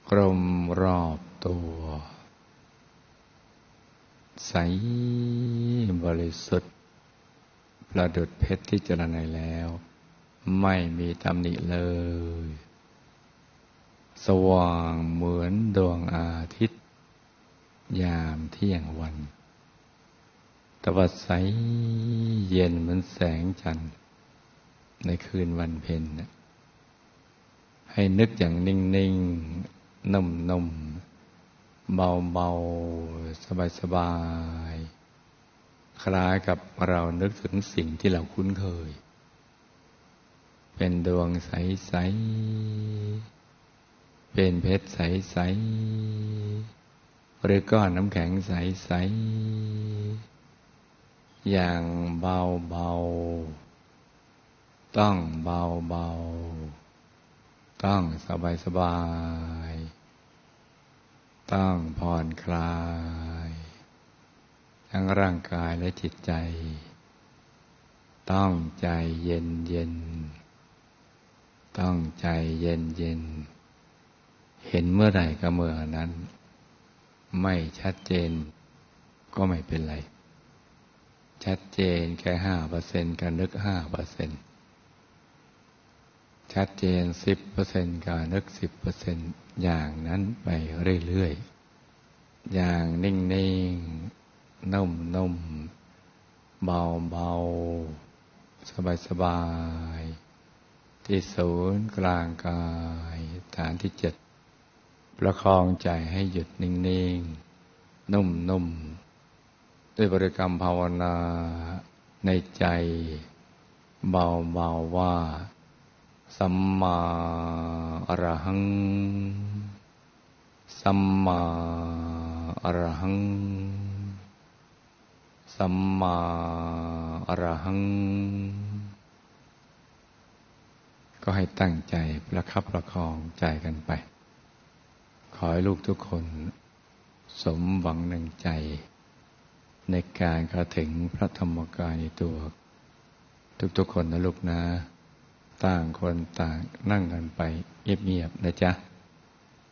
กลมรอบตัวใสบริสุทธิ์ประดุจเพชรที่เจรไนแล้วไม่มีตำหนิเลยสว่างเหมือนดวงอาทิตย์ยามเที่ยงวันตะวันใสเย็นเหมือนแสงจันทร์ในคืนวันเพ็ญให้นึกอย่างนิ่งๆนุ่มๆเบาๆสบายๆคล้ายกับเรานึกถึงสิ่งที่เราคุ้นเคยเป็นดวงใสๆเป็นเพชรใสๆหรือก้อนน้ำแข็งใสๆอย่างเบาๆต้องเบาๆต้องสบายๆต้องผ่อนคลายทั้งร่างกายและจิตใจต้องใจเย็นต้องใจเย็นเห็นเมื่อไหร่ก็เมื่อนั้นไม่ชัดเจนก็ไม่เป็นไรชัดเจนแค่ 5% ก็นึก 5% ชัดเจน 10% ก็นึก 10% อย่างนั้นไปเรื่อยๆอย่างนิ่งๆนุ่มๆเบาๆสบายๆที่ศูนย์กลางกายฐานที่ 7ประคองใจให้หยุดนิ่งๆนุ่มๆด้วยบริกรรมภาวนาในใจเบาๆว่าสัมมาอรหังสัมมาอรหังสัมมาอรหังก็ให้ตั้งใจประคับประคองใจกันไปขอให้ลูกทุกคนสมหวังในใจในการเข้าถึงพระธรรมกายในตัวทุกๆคนนะลูกนะต่างคนต่างนั่งกันไปเงียบๆนะจ๊ะ